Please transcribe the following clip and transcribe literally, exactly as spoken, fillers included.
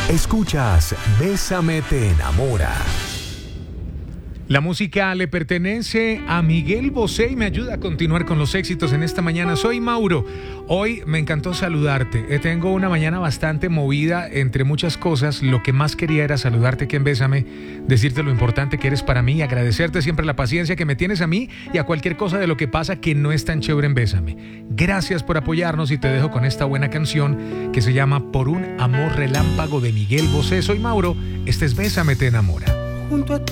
Escuchas Bésame te enamora. La música le pertenece a Miguel Bosé y me ayuda a continuar con los éxitos en esta mañana. Soy Mauro. Hoy me encantó saludarte. Tengo una mañana bastante movida entre muchas cosas. Lo que más quería era saludarte aquí en Bésame, decirte lo importante que eres para mí y agradecerte siempre la paciencia que me tienes a mí y a cualquier cosa de lo que pasa que no es tan chévere en Bésame. Gracias por apoyarnos y te dejo con esta buena canción que se llama Por un amor relámpago de Miguel Bosé. Soy Mauro. Este es Bésame te enamora. Junto a ti